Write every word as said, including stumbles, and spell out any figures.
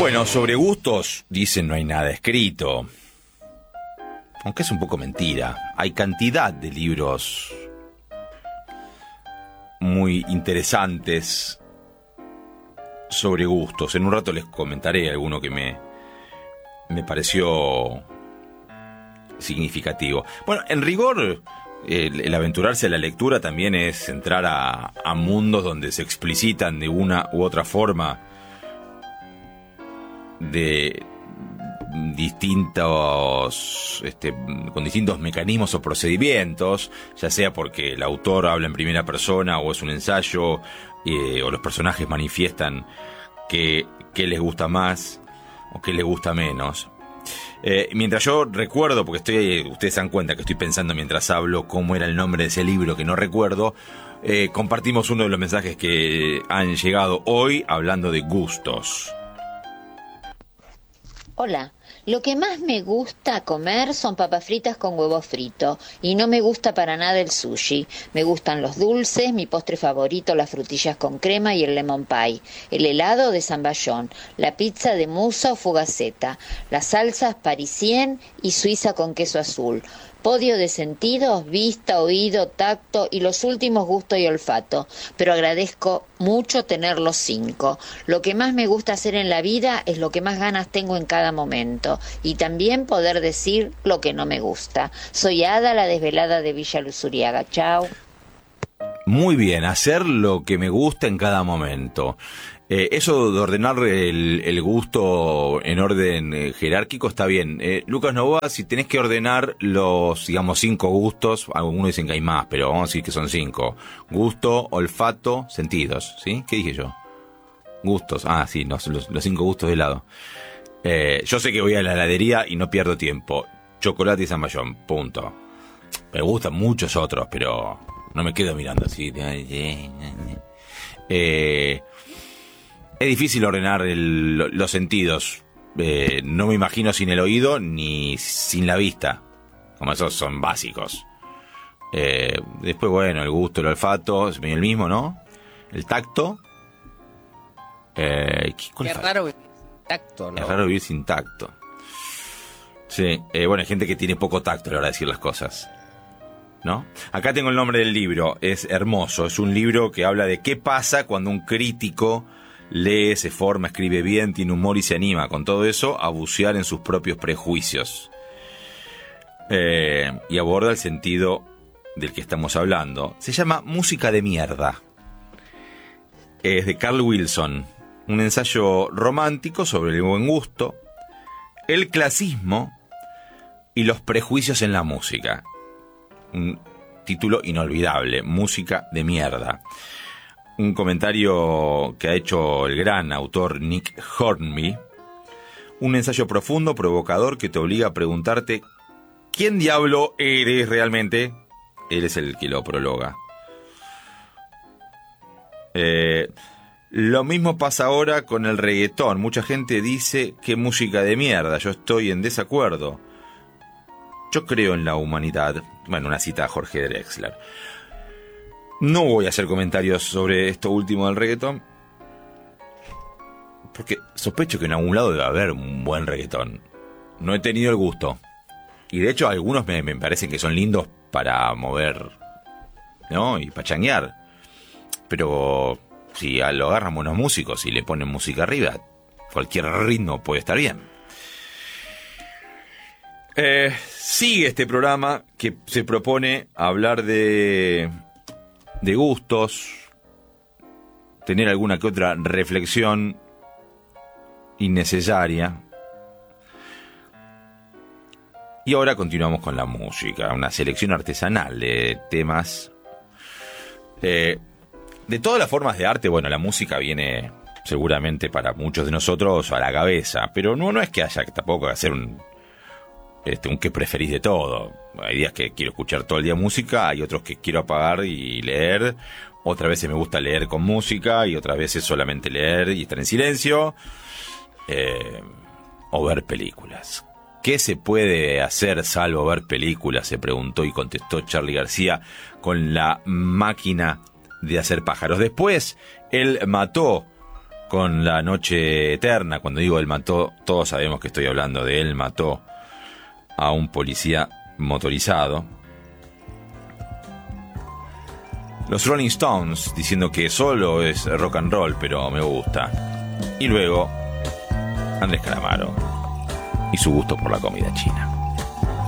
Bueno, sobre gustos, dicen no hay nada escrito. Aunque es un poco mentira. Hay cantidad de libros muy interesantes sobre gustos. En un rato les comentaré alguno que me, me pareció significativo. Bueno, en rigor, el, el aventurarse a la lectura también es entrar a, a mundos donde se explicitan de una u otra forma de distintos este, con distintos mecanismos o procedimientos, ya sea porque el autor habla en primera persona o es un ensayo, eh, o los personajes manifiestan que, que les gusta más o que les gusta menos. Eh, mientras yo recuerdo, porque estoy, ustedes se dan cuenta que estoy pensando mientras hablo cómo era el nombre de ese libro que no recuerdo, eh, compartimos uno de los mensajes que han llegado hoy hablando de gustos. Hola, lo que más me gusta comer son papas fritas con huevo frito y no me gusta para nada el sushi. Me gustan los dulces, mi postre favorito las frutillas con crema y el lemon pie, el helado de zamballón, la pizza de musa o fugaceta, las salsas parisien y suiza con queso azul. Podio de sentidos, vista, oído, tacto y los últimos gusto y olfato, pero agradezco mucho tener los cinco. Lo que más me gusta hacer en la vida es lo que más ganas tengo en cada momento y también poder decir lo que no me gusta. Soy Ada, la desvelada de Villa Luzuriaga. Chao. Muy bien, hacer lo que me gusta en cada momento. Eh, eso de ordenar el, el gusto en orden eh, jerárquico está bien. Eh, Lucas Novoa, si tenés que ordenar los, digamos, cinco gustos, algunos dicen que hay más, pero vamos a decir que son cinco. Gusto, olfato, sentidos, ¿sí? ¿Qué dije yo? Gustos, ah, sí, los, los, los cinco gustos de helado. Eh, yo sé que voy a la heladería y no pierdo tiempo. Chocolate y zamballón, punto. Me gustan muchos otros, pero no me quedo mirando así. Eh... Es difícil ordenar el, los sentidos. Eh, no me imagino sin el oído ni sin la vista. Como esos son básicos. Eh, después, bueno, el gusto, el olfato, es medio el mismo, ¿no? El tacto. Eh, ¿qué, Qué raro vivir sin tacto, ¿no? Es raro vivir sin tacto. Sí, eh, bueno, hay gente que tiene poco tacto a la hora de decir las cosas, ¿no? Acá tengo el nombre del libro. Es hermoso. Es un libro que habla de qué pasa cuando un crítico lee, se forma, escribe bien, tiene humor y se anima, con todo eso, a bucear en sus propios prejuicios. Eh, y aborda el sentido del que estamos hablando. Se llama Música de Mierda. Es de Carl Wilson. Un ensayo romántico sobre el buen gusto, el clasismo y los prejuicios en la música. Un título inolvidable, Música de Mierda. Un comentario que ha hecho el gran autor Nick Hornby. Un ensayo profundo, provocador, que te obliga a preguntarte ¿quién diablo eres realmente? Él es el que lo prologa. Eh, lo mismo pasa ahora con el reggaetón. Mucha gente dice que música de mierda. Yo estoy en desacuerdo. Yo creo en la humanidad. Bueno, una cita a Jorge Drexler. No voy a hacer comentarios sobre esto último del reggaetón, porque sospecho que en algún lado debe haber un buen reggaetón. No he tenido el gusto. Y de hecho algunos me, me parecen que son lindos para mover, ¿no? Y pachanguear. Pero si lo agarran buenos músicos y le ponen música arriba, cualquier ritmo puede estar bien. Eh, sigue este programa que se propone hablar de... de gustos, tener alguna que otra reflexión innecesaria. Y ahora continuamos con la música, una selección artesanal de temas. Eh, de todas las formas de arte, bueno, la música viene seguramente para muchos de nosotros a la cabeza, pero no, no es que haya tampoco que hacer un... Este, un que preferís de todo. Hay días que quiero escuchar todo el día música, hay otros que quiero apagar y leer, otras veces me gusta leer con música y otras veces solamente leer y estar en silencio, eh, o ver películas. ¿Qué se puede hacer salvo ver películas?, se preguntó y contestó Charly García con La máquina de hacer pájaros. Después él mató con La Noche Eterna. Cuando digo él mató, todos sabemos que estoy hablando de él mató a un policía motorizado. Los Rolling Stones diciendo que solo es rock and roll, pero me gusta. Y luego Andrés Calamaro y su gusto por la comida china.